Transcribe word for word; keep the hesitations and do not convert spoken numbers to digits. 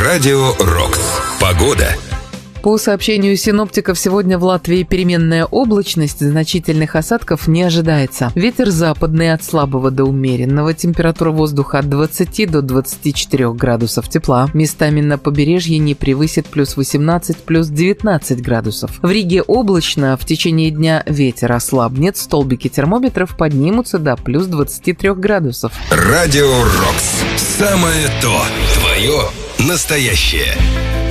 Радио Рокс. Погода. По сообщению синоптиков, сегодня в Латвии переменная облачность, значительных осадков не ожидается. Ветер западный от слабого до умеренного, температура воздуха от двадцати до двадцати четырёх градусов тепла. Местами на побережье не превысит плюс восемнадцать, плюс девятнадцать градусов. В Риге облачно, в течение дня ветер ослабнет, столбики термометров поднимутся до плюс двадцати трёх градусов. Радио Рокс. Самое то. Твое настоящее.